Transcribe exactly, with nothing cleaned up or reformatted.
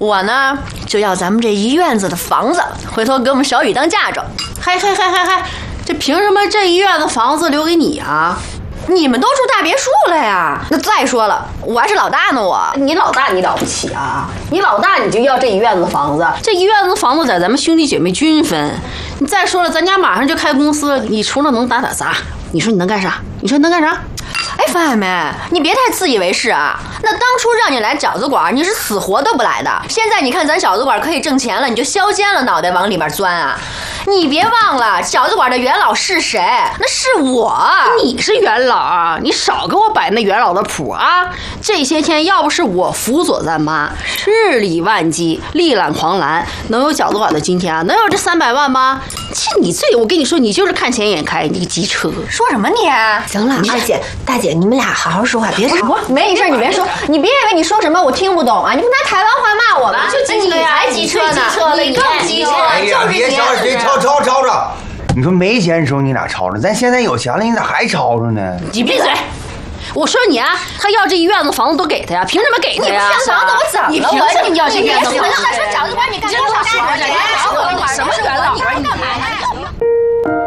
我呢就要咱们这一院子的房子，回头给我们小雨当嫁妆。 嗨嗨嗨嗨嗨，这凭什么这一院子房子留给你啊？ 你们都住大别墅了呀？那再说了，我还是老大呢我。 你老大你了不起啊？你老大你就要这一院子房子，这一院子房子在咱们兄弟姐妹均分。你再说了，咱家马上就开公司了，你除了能打打杂，你说你能干啥？你说你能干啥？ 哎，范爱梅，你别太自以为是啊！那当初让你来饺子馆，你是死活都不来的。现在你看咱饺子馆可以挣钱了，你就削尖了脑袋往里边钻啊！你别忘了，饺子馆的元老是谁？那是我。 你是元老啊？你少给我摆那元老的谱啊！这些天要不是我辅佐咱妈，日理万机，力挽狂澜，能有饺子馆的今天啊？能有这三百万吗？气你这，我跟你说，你就是看钱眼开，你个机车！ 说什么你？ 行了，二姐、大姐，你们俩好好说话，别吵。 没事，你别说，你别以为你说什么我听不懂啊！你不拿台湾话骂我吗？就你才机车呢，你更机车，就是你。 别吵吵吵吵！你说没钱的时候你俩吵吵，咱现在有钱了，你咋还吵吵呢？ 你闭嘴！我说你啊，他要这一院子房子都给他呀，凭什么给他呀？ 你骗房子我怎么了？ 你凭什么要这院子房子？ 还说饺子馆，你干多少事？